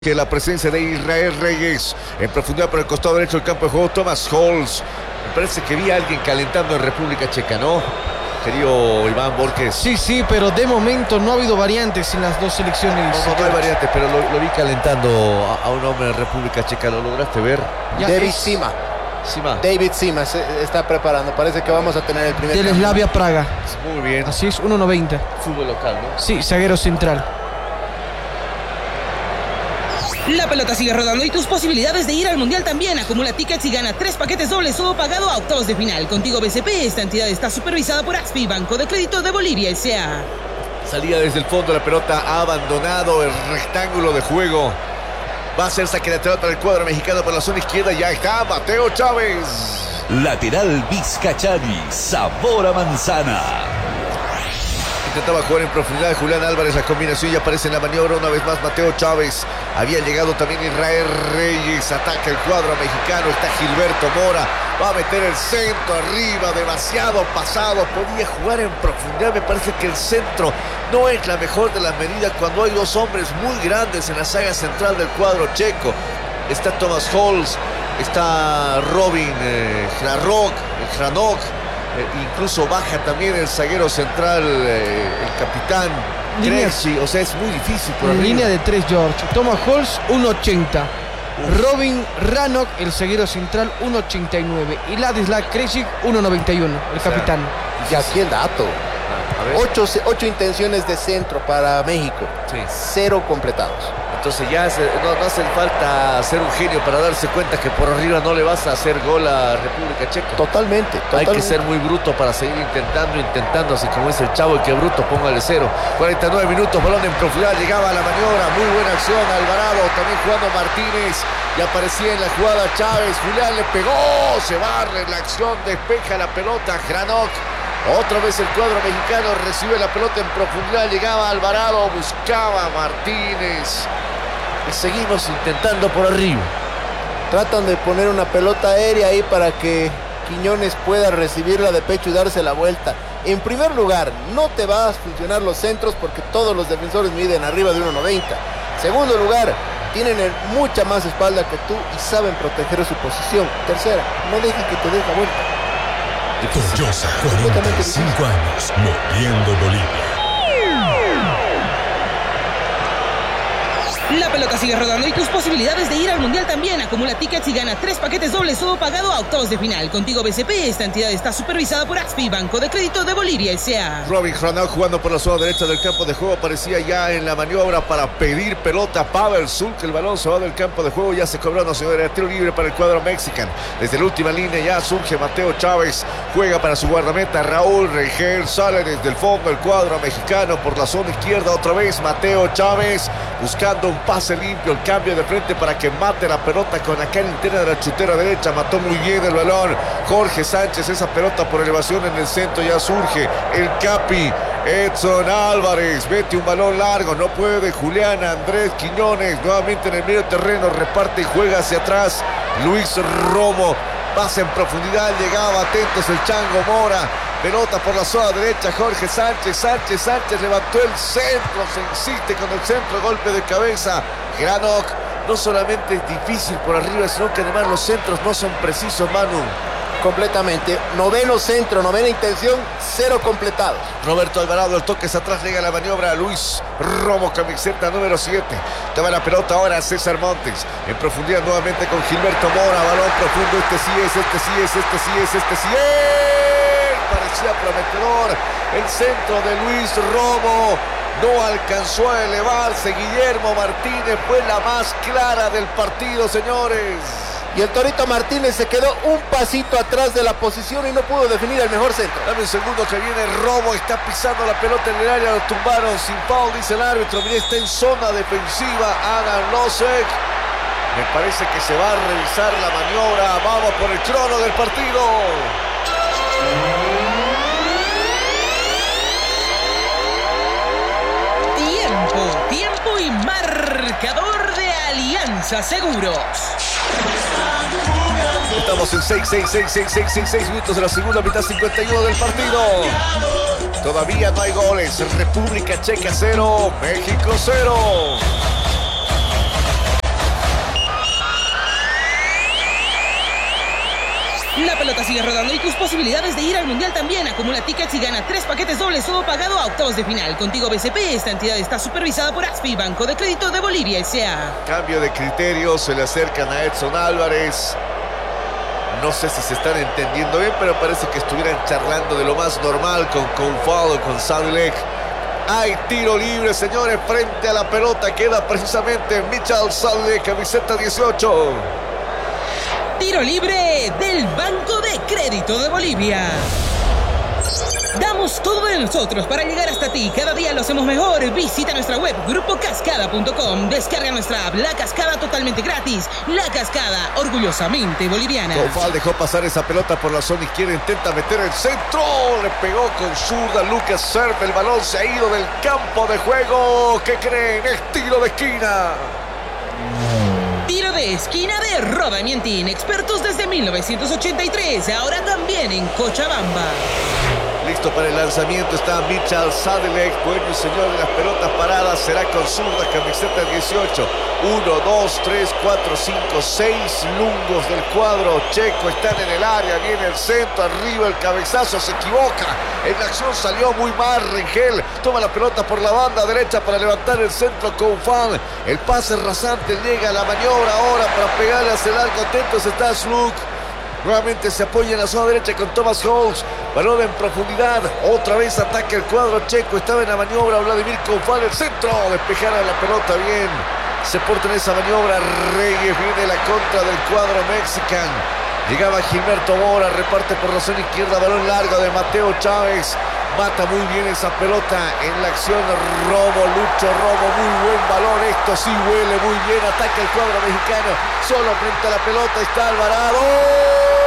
Que la presencia de Israel Reyes en profundidad por el costado derecho del campo de juego. Thomas Holz. Me parece que vi a alguien calentando en República Checa, ¿no? Querido Iván Borges. Sí, pero de momento no ha habido variantes en las dos selecciones. No hay variantes, pero lo vi calentando a un hombre en República Checa. ¿Lo lograste ver? David Sima. David Sima se está preparando. Parece que vamos a tener el primer. Del Slavia Praga. Muy bien. Así es, 1.90. Fútbol local, ¿no? Sí, zaguero central. La pelota sigue rodando y tus posibilidades de ir al Mundial también. Acumula tickets y gana 3 paquetes dobles todo pagado a octavos de final. Contigo BCP, esta entidad está supervisada por AXPI, Banco de Crédito de Bolivia S.A. Salía desde el fondo la pelota, ha abandonado el rectángulo de juego. Va a ser saque lateral para el cuadro mexicano por la zona izquierda. Ya está Mateo Chávez. Lateral Vizcachani, sabor a manzana. Intentaba jugar en profundidad Julián Álvarez, la combinación y aparece en la maniobra una vez más Mateo Chávez. Había llegado también Israel Reyes, ataca el cuadro mexicano, está Gilberto Mora, va a meter el centro arriba, demasiado pasado, podía jugar en profundidad. Me parece que el centro no es la mejor de las medidas cuando hay dos hombres muy grandes en la saga central del cuadro checo. Está Thomas Holz, está Robin Hranok. Incluso baja también el zaguero central, el capitán Greci. O sea, es muy difícil por arriba. Línea de 3, George. Thomas Holz, 1.80. Robin Hranok, el zaguero central, 1.89. Y Ladislav Krejci, 1.91, el capitán. Y aquí el dato. 8 intenciones de centro para México. Sí. 0 completados. Entonces ya no hace falta ser un genio para darse cuenta que por arriba no le vas a hacer gol a República Checa. Totalmente. Hay que ser muy bruto para seguir intentando, así como es el chavo, y que bruto, póngale 0. 49 minutos, balón en profundidad, llegaba a la maniobra, muy buena acción, Alvarado, también jugando Martínez, y aparecía en la jugada Chávez, Julián le pegó, se barre la acción, despeja la pelota, Hranok. Otra vez el cuadro mexicano recibe la pelota en profundidad, llegaba Alvarado, buscaba Martínez. Y seguimos intentando por arriba. Tratan de poner una pelota aérea ahí para que Quiñones pueda recibirla de pecho y darse la vuelta. En primer lugar, no te va a funcionar los centros porque todos los defensores miden arriba de 1.90. Segundo lugar, tienen mucha más espalda que tú y saben proteger su posición. Tercera, no dejen que te dé la vuelta. Toyosa, 45 años, moviendo Bolivia. La pelota sigue rodando y tus posibilidades de ir al Mundial también. Acumula tickets y gana 3 paquetes dobles todo pagado a octavos de final. Contigo BCP, esta entidad está supervisada por AXPI, Banco de Crédito de Bolivia S.A. Robin Hranok jugando por la zona derecha del campo de juego, aparecía ya en la maniobra para pedir pelota. Pavel Zulk, el balón se va del campo de juego, ya se cobró una señora de tiro libre para el cuadro mexicano. Desde la última línea ya surge Mateo Chávez, juega para su guardameta Raúl Rengel, sale desde el fondo el cuadro mexicano por la zona izquierda otra vez Mateo Chávez, buscando un pase limpio, el cambio de frente para que mate la pelota con acá en interna de la chutera derecha, mató muy bien el balón Jorge Sánchez, esa pelota por elevación en el centro, ya surge el capi Edson Álvarez, mete un balón largo, no puede Julián Andrés Quiñones, nuevamente en el medio terreno, reparte y juega hacia atrás Luis Romo, pasa en profundidad, llegaba atentos el Chango Mora, pelota por la zona derecha, Jorge Sánchez levantó el centro, se insiste con el centro, golpe de cabeza, Hranok. No solamente es difícil por arriba, sino que además los centros no son precisos, Manu. Completamente, noveno centro, novena intención, 0 completados. Roberto Alvarado, el toque es atrás, llega la maniobra a Luis Romo, camiseta número 7. Toma la pelota ahora César Montes, en profundidad nuevamente con Gilberto Mora, balón profundo, este sí es. Parecía prometedor el centro de Luis Romo, no alcanzó a elevarse. Guillermo Martínez fue la más clara del partido, señores. Y el Torito Martínez se quedó un pasito atrás de la posición y no pudo definir el mejor centro. Dame un segundo que viene Romo, está pisando la pelota en el área, lo tumbaron sin foul, dice el árbitro. Mira, está en zona defensiva Adam Nosek. Me parece que se va a revisar la maniobra. Vamos por el trono del partido. Tiempo y marcador de Alianza Seguros. Estamos en 6 minutos de la segunda mitad, 51 del partido. Todavía no hay goles. República Checa 0, México 0. pelota sigue rodando y tus posibilidades de ir al Mundial también. Acumula tickets y gana 3 paquetes dobles todo pagado a octavos de final. Contigo BCP, esta entidad está supervisada por AXPI, Banco de Crédito de Bolivia S.A. Cambio de criterio, se le acercan a Edson Álvarez. No sé si se están entendiendo bien, pero parece que estuvieran charlando de lo más normal con Coufal o con Sadilek. Hay tiro libre, señores, frente a la pelota. Queda precisamente Michal Sadilek, camiseta 18. Tiro libre del Banco de Crédito de Bolivia. Damos todo de nosotros para llegar hasta ti. Cada día lo hacemos mejor. Visita nuestra web grupocascada.com. Descarga nuestra app La Cascada totalmente gratis. La Cascada, orgullosamente boliviana. Coufal dejó pasar esa pelota por la zona izquierda. Intenta meter el centro. Le pegó con zurda Lucas Serp. El balón se ha ido del campo de juego. ¿Qué creen? Es tiro de esquina. Tiro de esquina de Roda Mientín. Expertos desde 1983. Ahora también en Cochabamba. Listo para el lanzamiento está Michal Sadilek, dueño y señor de las pelotas paradas. Será con zurda, camiseta 18. 1, 2, 3, 4, 5, 6 lungos del cuadro checo están en el área. Viene el centro, arriba el cabezazo, se equivoca. En la acción salió muy mal Rengel. Toma la pelota por la banda derecha para levantar el centro Coufal. El pase rasante, llega a la maniobra ahora para pegarle hacia el arco. Atentos está Sluk. Nuevamente se apoya en la zona derecha con Thomas Holz. Balón en profundidad. Otra vez ataca el cuadro checo. Estaba en la maniobra Vladimir Coufal. El centro. Despejar a la pelota bien. Se porta en esa maniobra Reyes. Viene la contra del cuadro mexicano. Llegaba Gilberto Mora. Reparte por la zona izquierda. Balón largo de Mateo Chávez. Mata muy bien esa pelota en la acción. Romo, Lucho Romo. Muy buen balón. Esto sí huele muy bien. Ataca el cuadro mexicano. Solo frente a la pelota está Alvarado.